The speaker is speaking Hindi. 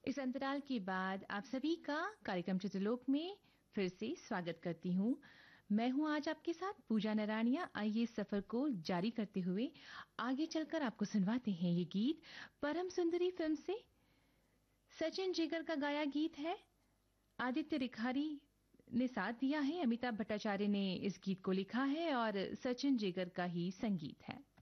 इस अंतराल के बाद आप सभी का कार्यक्रम चित्रलोक में फिर से स्वागत करती हूँ। मैं हूँ आज आपके साथ पूजा नराणिया। आइए सफर को जारी करते हुए आगे चलकर आपको सुनवाते हैं ये गीत परम सुंदरी फिल्म से। सचिन जिगर का गाया गीत है। आदित्य रिखारी ने साथ दिया है। अमिताभ भट्टाचार्य ने इस गीत को लिखा है और सचिन जिगर का ही संगीत है।